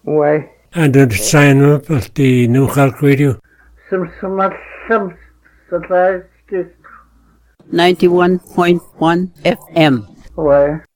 Ouais. And then sign up at the New Cork Radio. Some 91.1 FM. Ouais.